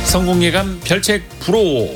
성공예감 별책 프로.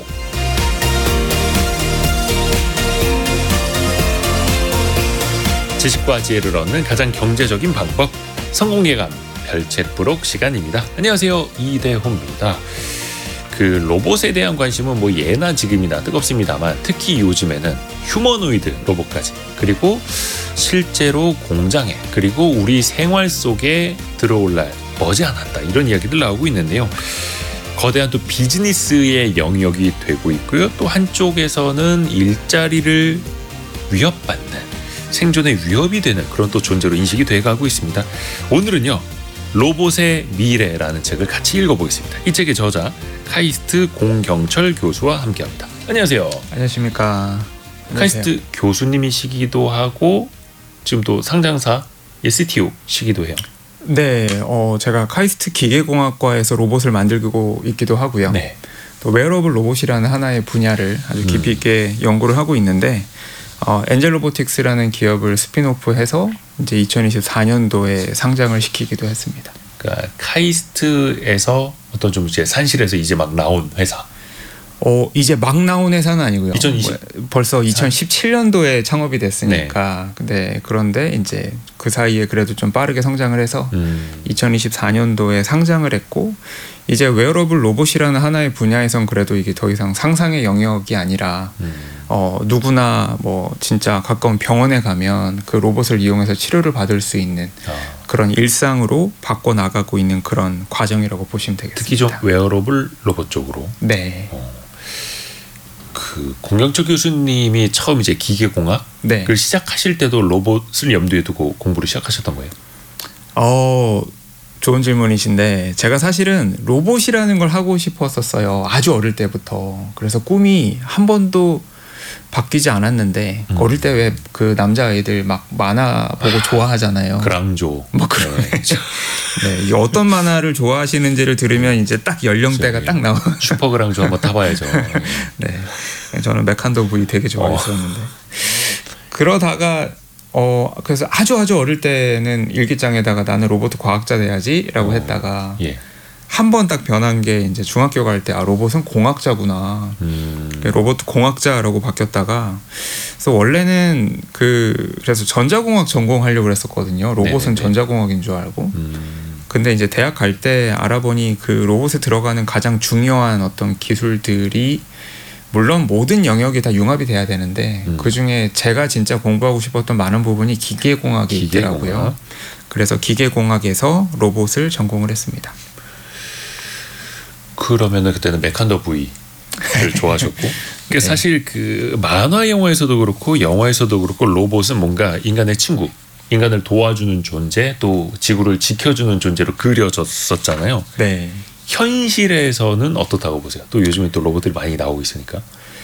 지식과 지혜를 얻는 가장 경제적인 방법, 성공예감 별책 프로 시간입니다. 안녕하세요, 이대호입니다. 그 로봇에 대한 관심은 뭐 예나 지금이나 뜨겁습니다만, 특히 요즘에는 휴머노이드 로봇까지, 그리고 실제로 공장에, 그리고 우리 생활 속에 들어올 날 머지않았다, 이런 이야기들 나오고 있는데요. 거대한 또 비즈니스의 영역이 되고 있고요. 또 한쪽에서는 일자리를 위협받는, 생존의 위협이 되는 그런 또 존재로 인식이 돼가고 있습니다. 오늘은요, 로봇의 미래라는 책을 같이 읽어보겠습니다. 이 책의 저자 카이스트 공경철 교수와 함께합니다. 안녕하세요. 안녕하십니까. 카이스트 교수님이시기도 하고 지금 또 상장사 CTO시기도 해요. 네, 제가 카이스트 기계공학과에서 로봇을 만들고 있기도 하고요. 네. 또 웨어러블 로봇이라는 하나의 분야를 아주 깊이 있게 연구를 하고 있는데, 엔젤 로보틱스라는 기업을 스핀오프해서 이제 2024년도에 상장을 시키기도 했습니다. 그러니까 카이스트에서 어떤 좀 이제 산실에서 이제 막 나온 회사. 이제 막 나온 회사는 아니고요. 2020... 벌써 2017년도에 창업이 됐으니까. 네. 그런데 이제 그 사이에 그래도 좀 빠르게 성장을 해서 2024년도에 상장을 했고, 이제 웨어러블 로봇이라는 하나의 분야에선 그래도 이게 더 이상 상상의 영역이 아니라 누구나 뭐 진짜 가까운 병원에 가면 그 로봇을 이용해서 치료를 받을 수 있는 그런 일상으로 바꿔 나가고 있는 그런 과정이라고 보시면 되겠습니다. 특히 좀 웨어러블 로봇 쪽으로. 네. 그 공경철 교수님이 처음 이제 기계공학을 네. 시작하실 때도 로봇을 염두에 두고 공부를 시작하셨던 거예요? 좋은 질문이신데, 제가 사실은 로봇이라는 걸 하고 싶었었어요. 아주 어릴 때부터. 그래서 꿈이 한 번도 바뀌지 않았는데, 어릴 때 왜 그 남자아이들 막 만화 보고 좋아하잖아요. 그랑조. 뭐 그런. 네, 어떤 만화를 좋아하시는지를 들으면 이제 딱 연령대가 딱 나오는. 슈퍼 그랑조 한번 타봐야죠. 네, 저는 메칸더 V 되게 좋아했었는데. 그러다가 그래서 아주 어릴 때는 일기장에다가 나는 로봇 과학자 돼야지라고 했다가 한 번 딱 변한 게 이제 중학교 갈 때 로봇은 공학자구나. 로봇 공학자라고 바뀌었다가, 그래서 원래는 그래서 전자공학 전공하려고 했었거든요. 로봇은 네네네. 전자공학인 줄 알고. 근데 이제 대학 갈 때 알아보니 그 로봇에 들어가는 가장 중요한 어떤 기술들이, 물론 모든 영역이 다 융합이 돼야 되는데 그중에 제가 진짜 공부하고 싶었던 많은 부분이 기계공학이 있더라고요. 그래서 기계공학에서 로봇을 전공을 했습니다. 그러면은 그때는 메칸더 V를 좋아하셨고, 네. 사실 그 만화 영화에서도 그렇고 영화에서도 그렇고 로봇은 뭔가 인간의 친구, 인간을 도와주는 존재, 또 지구를 지켜주는 존재로 그려졌었잖아요. 네. 현실에서는 어떻다고 보세요? 또 요즘에 또 로봇들이 많이 나오고 있으니까.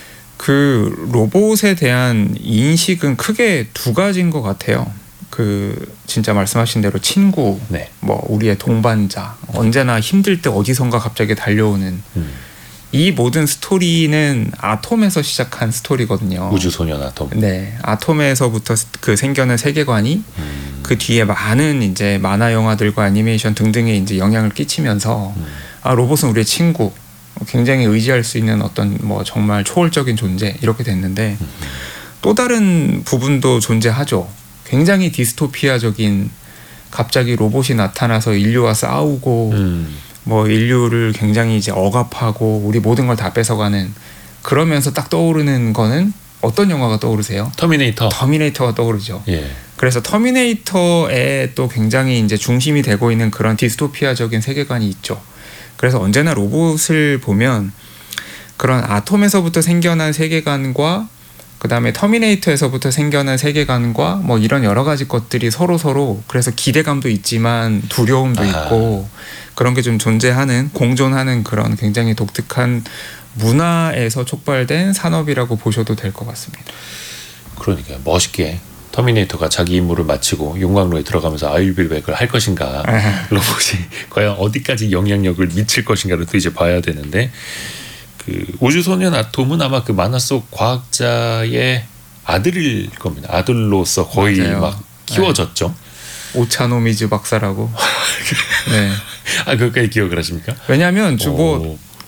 그 로봇에 대한 인식은 크게 두 가지인 것 같아요. 진짜 말씀하신 대로 친구, 네. 뭐 우리의 동반자, 언제나 힘들 때 어디선가 갑자기 달려오는 이 모든 스토리는 아톰에서 시작한 스토리거든요. 우주소년 아톰. 네, 아톰에서부터 그 생겨난 세계관이 그 뒤에 많은 이제 만화 영화들과 애니메이션 등등에 이제 영향을 끼치면서 로봇은 우리의 친구, 굉장히 의지할 수 있는 어떤 뭐 정말 초월적인 존재, 이렇게 됐는데 또 다른 부분도 존재하죠. 굉장히 디스토피아적인, 갑자기 로봇이 나타나서 인류와 싸우고 뭐 인류를 굉장히 이제 억압하고 우리 모든 걸 다 뺏어가는, 그러면서 딱 떠오르는 거는 어떤 영화가 떠오르세요? 터미네이터가 떠오르죠. 예. 그래서 터미네이터에 또 굉장히 이제 중심이 되고 있는 그런 디스토피아적인 세계관이 있죠. 그래서 언제나 로봇을 보면 그런 아톰에서부터 생겨난 세계관과 그다음에 터미네이터에서부터 생겨난 세계관과 뭐 이런 여러 가지 것들이 서로 그래서 기대감도 있지만 두려움도 있고 그런 게 좀 존재하는, 공존하는 그런 굉장히 독특한 문화에서 촉발된 산업이라고 보셔도 될 것 같습니다. 그러니까 멋있게 터미네이터가 자기 임무를 마치고 용광로에 들어가면서 아일빌백을 할 것인가, 로봇이 과연 어디까지 영향력을 미칠 것인가를 또 이제 봐야 되는데, 그 우주소년 아톰은 아마 그 만화 속 과학자의 아들일 겁니다. 아들로서 거의 맞아요. 막 키워졌죠. 네. 오차노미즈 박사라고. 네. 그것까지 기억을 하십니까? 왜냐하면 뭐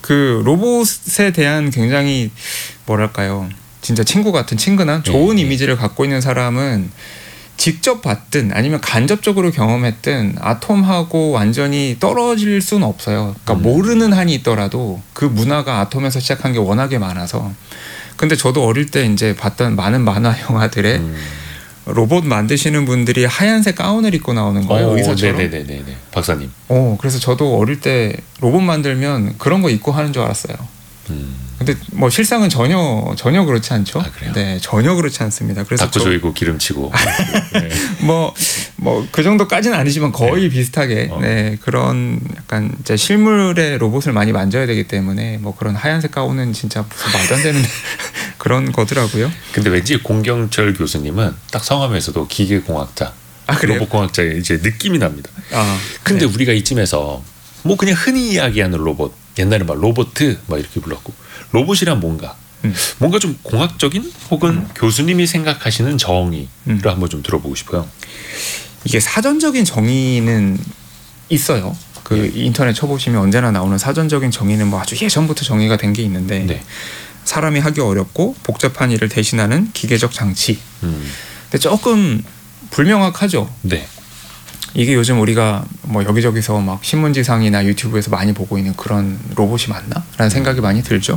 그 로봇에 대한 굉장히 뭐랄까요, 진짜 친구 같은 친근한 좋은 이미지를 갖고 있는 사람은 직접 봤든 아니면 간접적으로 경험했든 아톰하고 완전히 떨어질 수는 없어요. 그러니까 모르는 한이 있더라도 그 문화가 아톰에서 시작한 게 워낙에 많아서. 근데 저도 어릴 때 이제 봤던 많은 만화 영화들에 로봇 만드시는 분들이 하얀색 가운을 입고 나오는 거예요. 의사처럼. 네네네네. 박사님. 그래서 저도 어릴 때 로봇 만들면 그런 거 입고 하는 줄 알았어요. 근데 뭐 실상은 전혀 그렇지 않죠. 아, 그래요? 네, 전혀 그렇지 않습니다. 그래서 닭고 조이고 기름치고. 네. 뭐 그 정도까지는 아니지만 거의 비슷하게 네, 그런 약간 이제 실물의 로봇을 많이 만져야 되기 때문에 뭐 그런 하얀색 가운은 진짜 무슨 말도 안 되는 그런 거더라고요. 근데 왠지 공경철 교수님은 딱 성함에서도 기계공학자, 그래요? 로봇공학자의 이제 느낌이 납니다. 근데 네. 우리가 이쯤에서 뭐 그냥 흔히 이야기하는 로봇, 옛날에 막 로보트 막 이렇게 불렀고, 로봇이란 뭔가 좀 공학적인 혹은 교수님이 생각하시는 정의를 한번 좀 들어보고 싶어요. 이게 사전적인 정의는 있어요. 그 인터넷 쳐보시면 언제나 나오는 사전적인 정의는 뭐 아주 예전부터 정의가 된 게 있는데 네. 사람이 하기 어렵고 복잡한 일을 대신하는 기계적 장치. 근데 조금 불명확하죠. 네. 이게 요즘 우리가 뭐 여기저기서 막 신문지상이나 유튜브에서 많이 보고 있는 그런 로봇이 맞나? 라는 생각이 많이 들죠.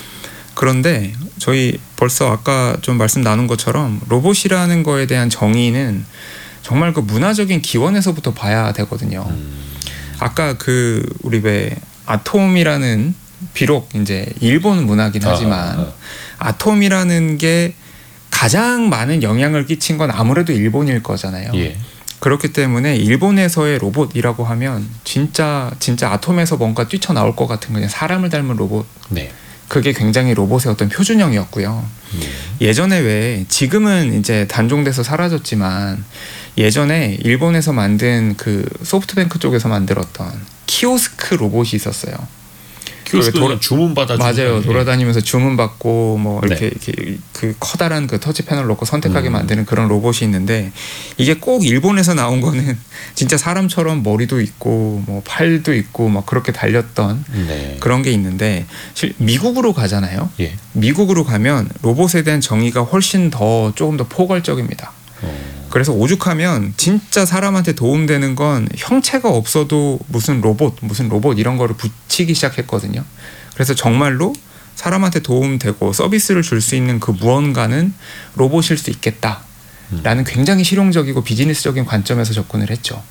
그런데 저희 벌써 아까 좀 말씀 나눈 것처럼 로봇이라는 거에 대한 정의는 정말 그 문화적인 기원에서부터 봐야 되거든요. 아까 그 우리 왜 아톰이라는 비록 이제 일본 문화긴 하지만 아톰이라는 게 가장 많은 영향을 끼친 건 아무래도 일본일 거잖아요. 예. 그렇기 때문에 일본에서의 로봇이라고 하면 진짜 아톰에서 뭔가 뛰쳐나올 것 같은 그냥 사람을 닮은 로봇. 네. 그게 굉장히 로봇의 어떤 표준형이었고요. 예전에 왜 지금은 이제 단종돼서 사라졌지만 예전에 일본에서 만든 그 소프트뱅크 쪽에서 만들었던 키오스크 로봇이 있었어요. 키오스크는 주문 받아 맞아요. 돌아다니면서 주문 받고 뭐 이렇게, 네. 이렇게 그 커다란 그 터치 패널 놓고 선택하게 만드는 그런 로봇이 있는데 이게 꼭 일본에서 나온 거는 진짜 사람처럼 머리도 있고 뭐 팔도 있고 막 그렇게 달렸던 네. 그런 게 있는데 미국으로 가잖아요. 예. 미국으로 가면 로봇에 대한 정의가 훨씬 더 조금 더 포괄적입니다. 그래서 오죽하면 진짜 사람한테 도움되는 건 형체가 없어도 무슨 로봇 이런 거를 붙이기 시작했거든요. 그래서 정말로 사람한테 도움되고 서비스를 줄 수 있는 그 무언가는 로봇일 수 있겠다라는 굉장히 실용적이고 비즈니스적인 관점에서 접근을 했죠.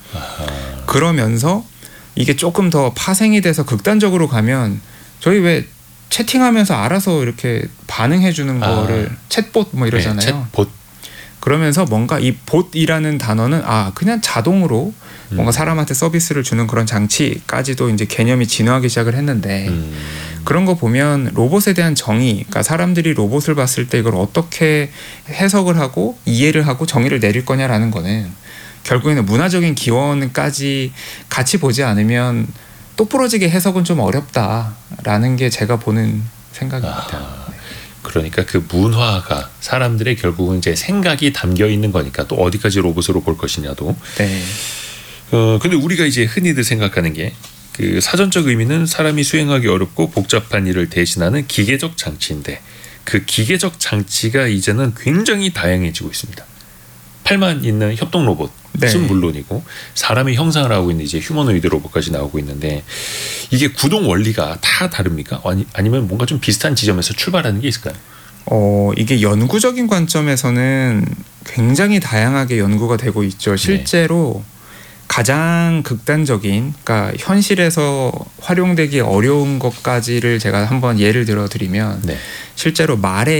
그러면서 이게 조금 더 파생이 돼서 극단적으로 가면 저희 왜 채팅하면서 알아서 이렇게 반응해 주는 거를 챗봇 뭐 이러잖아요. 챗봇. 그러면서 뭔가 이 봇이라는 단어는 그냥 자동으로 뭔가 사람한테 서비스를 주는 그런 장치까지도 이제 개념이 진화하기 시작을 했는데 그런 거 보면 로봇에 대한 정의, 그러니까 사람들이 로봇을 봤을 때 이걸 어떻게 해석을 하고 이해를 하고 정의를 내릴 거냐라는 거는 결국에는 문화적인 기원까지 같이 보지 않으면 똑부러지게 해석은 좀 어렵다라는 게 제가 보는 생각입니다. 그러니까 그 문화가 사람들의 결국은 이제 생각이 담겨 있는 거니까 또 어디까지 로봇으로 볼 것이냐도. 네. 근데 우리가 이제 흔히들 생각하는 게 그 사전적 의미는 사람이 수행하기 어렵고 복잡한 일을 대신하는 기계적 장치인데 그 기계적 장치가 이제는 굉장히 다양해지고 있습니다. 팔만 있는 협동 로봇은 네. 물론이고 사람이 형상을 하고 있는 이제 휴머노이드 로봇까지 나오고 있는데 이게 구동 원리가 다 다릅니까? 아니면 뭔가 좀 비슷한 지점에서 출발하는 게 있을까요? 이게 연구적인 관점에서는 굉장히 다양하게 연구가 되고 있죠. 실제로 가장 극단적인, 그러니까 현실에서 활용되기 어려운 것까지를 제가 한번 예를 들어 드리면 실제로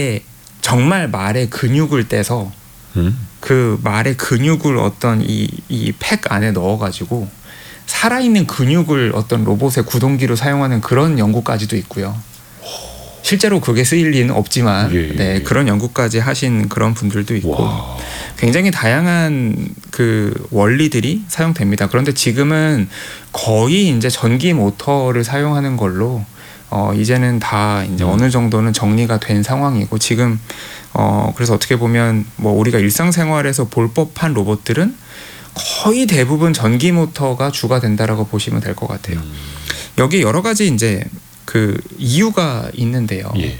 정말 말의 근육을 떼서 그 말의 근육을 어떤 이 팩 안에 넣어가지고 살아있는 근육을 어떤 로봇의 구동기로 사용하는 그런 연구까지도 있고요. 실제로 그게 쓰일 리는 없지만 그런 연구까지 하신 그런 분들도 있고 굉장히 다양한 그 원리들이 사용됩니다. 그런데 지금은 거의 이제 전기 모터를 사용하는 걸로 이제는 다 이제 어느 정도는 정리가 된 상황이고 지금 그래서 어떻게 보면 뭐 우리가 일상생활에서 볼 법한 로봇들은 거의 대부분 전기 모터가 주가 된다라고 보시면 될 것 같아요. 여기 여러 가지 이제 그 이유가 있는데요. 예.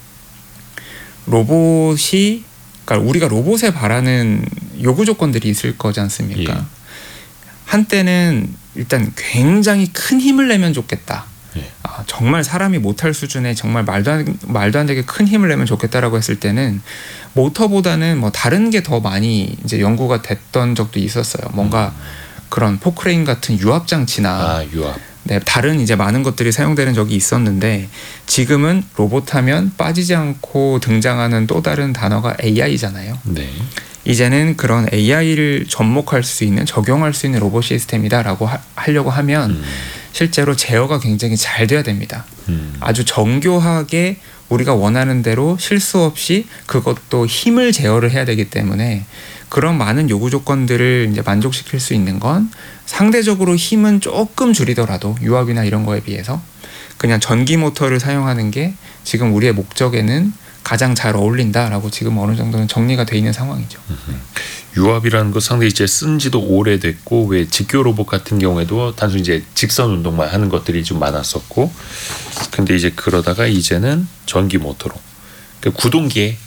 로봇이 그러니까 우리가 로봇에 바라는 요구 조건들이 있을 거지 않습니까? 예. 한때는 일단 굉장히 큰 힘을 내면 좋겠다. 예. 정말 사람이 못할 수준의 정말 말도 안 되게 큰 힘을 내면 좋겠다라고 했을 때는 모터보다는 뭐 다른 게 더 많이 이제 연구가 됐던 적도 있었어요. 뭔가 그런 포크레인 같은 유압 장치나 유압. 네, 다른 이제 많은 것들이 사용되는 적이 있었는데 지금은 로봇 하면 빠지지 않고 등장하는 또 다른 단어가 AI잖아요. 네. 이제는 그런 AI를 접목할 수 있는 적용할 수 있는 로봇 시스템이다라고 하려고 하면 실제로 제어가 굉장히 잘 돼야 됩니다. 아주 정교하게 우리가 원하는 대로 실수 없이 그것도 힘을 제어를 해야 되기 때문에 그런 많은 요구 조건들을 이제 만족시킬 수 있는 건 상대적으로 힘은 조금 줄이더라도 유압이나 이런 거에 비해서 그냥 전기 모터를 사용하는 게 지금 우리의 목적에는 가장 잘 어울린다라고 지금 어느 정도는 정리가 돼 있는 상황이죠. 유압이라는 거 상당히 이제 쓴 지도 오래됐고 왜 직교 로봇 같은 경우에도 단순히 이제 직선 운동만 하는 것들이 좀 많았었고 근데 이제 그러다가 이제는 전기 모터로 그러니까 구동기에